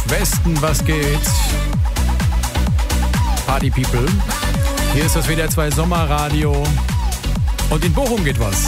Westen, was geht? Party People. Hier ist das WDR 2 Sommerradio. Und in Bochum geht was.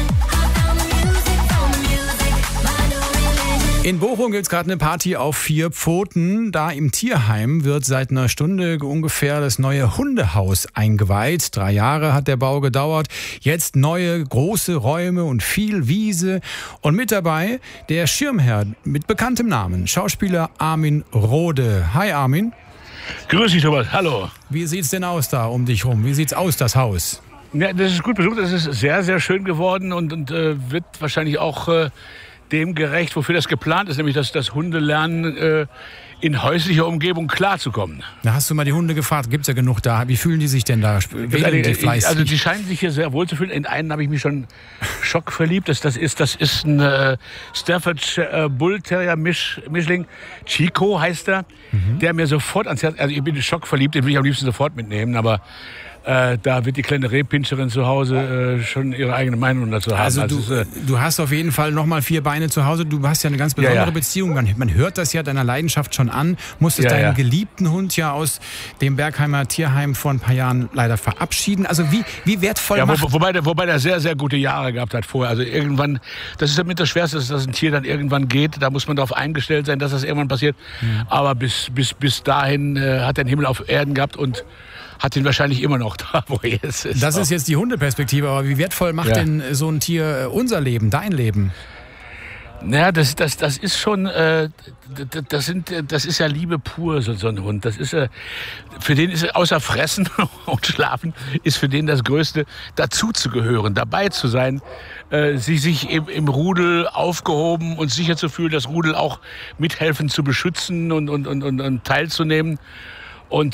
In Bochum gibt es gerade eine Party auf 4 Pfoten. Da im Tierheim wird seit einer Stunde ungefähr das neue Hundehaus eingeweiht. 3 Jahre hat der Bau gedauert. Jetzt neue große Räume und viel Wiese. Und mit dabei der Schirmherr mit bekanntem Namen, Schauspieler Armin Rohde. Hi Armin. Grüß dich, Thomas. Hallo. Wie sieht's denn aus da um dich rum? Wie sieht's aus, das Haus? Ja, das ist gut besucht. Das ist sehr, sehr schön geworden und wird wahrscheinlich auch dem gerecht, wofür das geplant ist, nämlich das Hunde lernen, in häuslicher Umgebung klarzukommen. Da hast du mal die Hunde gefragt, gibt's ja genug da. Wie fühlen die sich denn da? Wählen die fleißig? Also die scheinen sich hier sehr wohl zu fühlen. In einen habe ich mich schon schockverliebt. Das ist ein Staffordshire Bull Terrier Mischling. Chico heißt er, der mir sofort ans Herz... Also ich bin schockverliebt, den will ich am liebsten sofort mitnehmen, aber... da wird die kleine Rehpinscherin zu Hause schon ihre eigene Meinung dazu haben. Also du hast auf jeden Fall nochmal 4 Beine zu Hause. Du hast ja eine ganz besondere Beziehung. Man hört das ja deiner Leidenschaft schon an. Musstest deinen geliebten Hund ja aus dem Bergheimer Tierheim vor ein paar Jahren leider verabschieden. Also wie wertvoll wobei der sehr, sehr gute Jahre gehabt hat vorher. Also irgendwann, das ist damit das Schwerste, dass ein Tier dann irgendwann geht. Da muss man darauf eingestellt sein, dass das irgendwann passiert. Aber bis dahin hat er den Himmel auf Erden gehabt und hat ihn wahrscheinlich immer noch da, wo er jetzt ist. Das ist jetzt die Hundeperspektive, aber wie wertvoll macht denn so ein Tier unser Leben, dein Leben? Naja, das ist schon, das ist ja Liebe pur, so ein Hund. Das ist für den ist außer Fressen und Schlafen ist für den das Größte, dazu zu gehören, dabei zu sein, sich im Rudel aufgehoben und sicher zu fühlen, das Rudel auch mithelfen zu beschützen und teilzunehmen. Und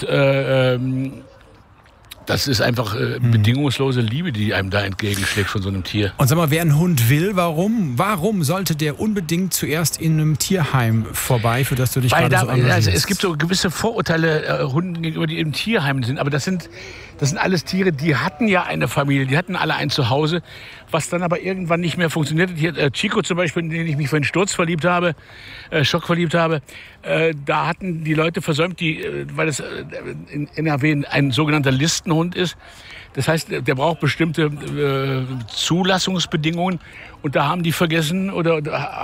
das ist einfach bedingungslose Liebe, die einem da entgegenschlägt von so einem Tier. Und sag mal, wer einen Hund will, warum sollte der unbedingt zuerst in einem Tierheim vorbei, für das du dich gerade so engagierst? Also es gibt so gewisse Vorurteile Hunden gegenüber, die im Tierheim sind. Aber das sind alles Tiere, die hatten ja eine Familie, die hatten alle ein Zuhause, was dann aber irgendwann nicht mehr funktioniert. Hier, Chico zum Beispiel, in den ich mich für einen Schock verliebt habe, da hatten die Leute versäumt, weil es in NRW ein sogenannter Listenhund ist. Das heißt, der braucht bestimmte Zulassungsbedingungen und da haben die vergessen oder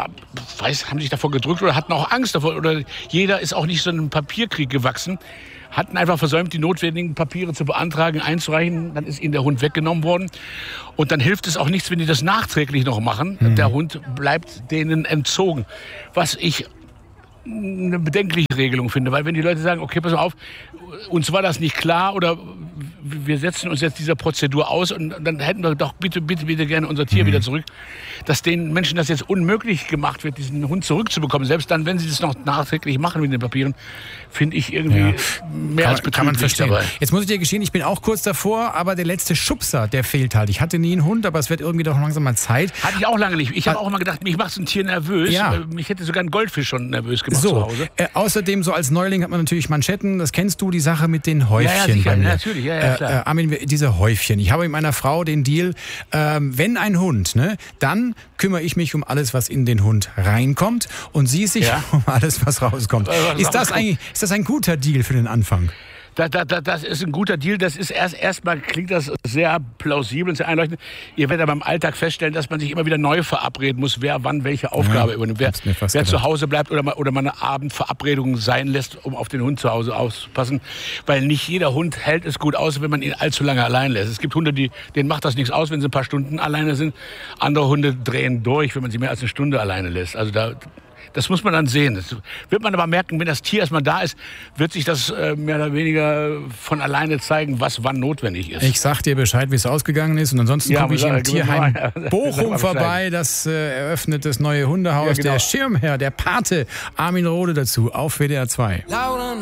haben sich davor gedrückt oder hatten auch Angst davor oder jeder ist auch nicht so einem Papierkrieg gewachsen. Hatten einfach versäumt, die notwendigen Papiere zu beantragen, einzureichen. Dann ist ihnen der Hund weggenommen worden. Und dann hilft es auch nichts, wenn die das nachträglich noch machen. Der Hund bleibt denen entzogen. Was ich eine bedenkliche Regelung finde. Weil wenn die Leute sagen, okay, pass mal auf, uns war das nicht klar oder wir setzen uns jetzt dieser Prozedur aus und dann hätten wir doch bitte gerne unser Tier wieder zurück. Dass den Menschen das jetzt unmöglich gemacht wird, diesen Hund zurückzubekommen, selbst dann, wenn sie das noch nachträglich machen mit den Papieren, finde ich irgendwie mehr als betrüblich. Kann man verstehen. Dabei. Jetzt muss ich dir gestehen, ich bin auch kurz davor, aber der letzte Schubser, der fehlt halt. Ich hatte nie einen Hund, aber es wird irgendwie doch langsam mal Zeit. Hatte ich auch lange nicht. Ich habe auch immer gedacht, mich macht so ein Tier nervös. Ja. Mich hätte sogar ein Goldfisch schon nervös gemacht zu Hause. Außerdem, so als Neuling hat man natürlich Manschetten. Das kennst du, die Sache mit den Häufchen. Ja, natürlich. Ja, klar. Armin, diese Häufchen. Ich habe mit meiner Frau den Deal, wenn ein Hund, dann kümmere ich mich um alles, was in den Hund reinkommt und sie sich um alles, was rauskommt. Ist das ein guter Deal für den Anfang? Das ist ein guter Deal. Das ist erstmal klingt das sehr plausibel und sehr einleuchtend. Ihr werdet aber im Alltag feststellen, dass man sich immer wieder neu verabreden muss, wer wann welche Aufgabe übernimmt. Wer zu Hause bleibt oder mal eine Abendverabredung sein lässt, um auf den Hund zu Hause aufzupassen. Weil nicht jeder Hund hält es gut aus, wenn man ihn allzu lange allein lässt. Es gibt Hunde, denen macht das nichts aus, wenn sie ein paar Stunden alleine sind. Andere Hunde drehen durch, wenn man sie mehr als eine Stunde alleine lässt. Also das muss man dann sehen. Das wird man aber merken, wenn das Tier erstmal da ist, wird sich das mehr oder weniger von alleine zeigen, was wann notwendig ist. Ich sag dir Bescheid, wie es ausgegangen ist. Und ansonsten gucke ich im Tierheim Bochum vorbei. Das eröffnet das neue Hundehaus. Der Schirmherr, der Pate Armin Rohde dazu auf WDR 2.